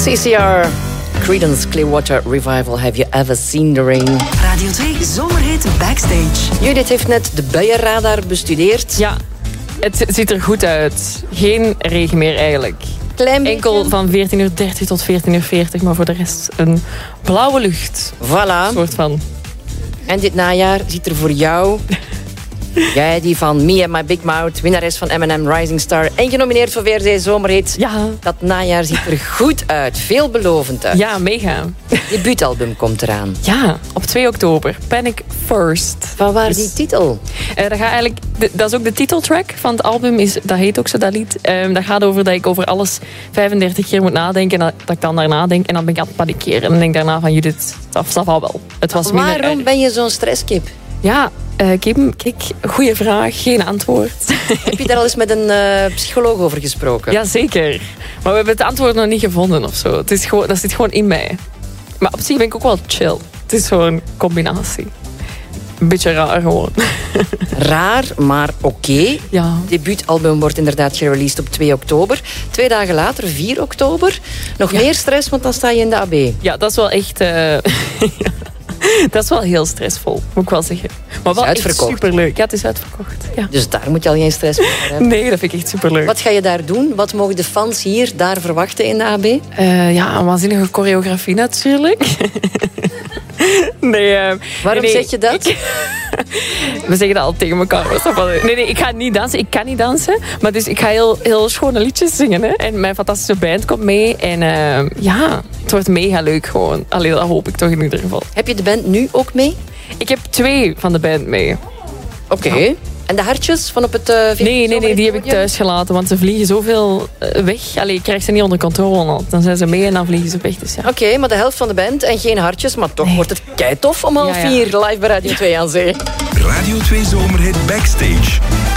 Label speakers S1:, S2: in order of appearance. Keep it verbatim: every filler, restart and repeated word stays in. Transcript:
S1: C C R, Creedence Clearwater Revival, Have You Ever Seen the Rain?
S2: Radio twee Zomerhit Backstage.
S1: Judith heeft net de buienradar bestudeerd.
S3: Ja, het ziet er goed uit. Geen regen meer eigenlijk.
S1: Klein
S3: Enkel van veertien uur dertig tot veertien uur veertig, maar voor de rest een blauwe lucht.
S1: Voilà.
S3: Soort van.
S1: En dit najaar ziet er voor jou... Jij die van Me and My Big Mouth, winnares van M and M Rising Star en genomineerd voor V R C Zomerhit.
S3: Ja.
S1: Dat najaar ziet er goed uit, veelbelovend uit.
S3: Ja, mega.
S1: Debuutalbum komt eraan.
S3: Ja, op twee oktober. Panic First.
S1: Van waar
S3: Dus,
S1: die titel?
S3: Uh, dat, gaat eigenlijk, de, dat is ook de titeltrack van het album. Is, dat heet ook zo, dat lied. Um, dat gaat over dat ik over alles vijfendertig keer moet nadenken. En dat, dat ik dan daarna denk. En dan ben ik aan het panikeren. En dan denk ik daarna van Judith, dat zal wel. Het was minder
S1: Waarom
S3: erg.
S1: ben je zo'n stresskip?
S3: Ja, uh, Kim, kijk, goede vraag, geen antwoord.
S1: Heb je daar al eens met een uh, psycholoog over gesproken?
S3: Jazeker. Maar we hebben het antwoord nog niet gevonden of zo. Het is gewoon, dat zit gewoon in mij. Maar op zich ben ik ook wel chill. Het is gewoon een combinatie. Een beetje raar gewoon.
S1: Raar, maar oké. Okay.
S3: Ja.
S1: Het debuutalbum wordt inderdaad gereleased op twee oktober. Twee dagen later, vier oktober. Nog ja. meer stress, want dan sta je in de A B.
S3: Ja, dat is wel echt... Uh... Dat is wel heel stressvol, moet ik wel zeggen. Maar wel echt superleuk. Ja, het is uitverkocht. Ja.
S1: Dus daar moet je al geen stress mee hebben?
S3: Nee, dat vind ik echt superleuk.
S1: Wat ga je daar doen? Wat mogen de fans hier, daar verwachten in de A B?
S3: Uh, ja, een waanzinnige choreografie natuurlijk. Nee, uh,
S1: Waarom
S3: nee,
S1: zeg je dat?
S3: Ik, we zeggen dat al tegen elkaar. Nee, nee, ik ga niet dansen. Ik kan niet dansen. Maar dus ik ga heel, heel schone liedjes zingen. Hè. En mijn fantastische band komt mee. En uh, ja, het wordt mega leuk gewoon. Allee, dat hoop ik toch in ieder geval.
S1: Heb je de band nu ook mee?
S3: Ik heb twee van de band mee.
S1: Oké. Okay. Ja. En de hartjes van op het... Uh,
S3: nee, nee, nee, die heb ik thuis gelaten. Want ze vliegen zoveel uh, weg. Allee, ik krijg ze niet onder controle. Dan zijn ze mee en dan vliegen ze weg. Dus ja.
S1: Oké, okay, maar de helft van de band en geen hartjes. Maar toch nee. wordt het keitof om half ja, ja. vier live bij Radio twee aan Zee.
S4: Radio twee Zomerhit Backstage.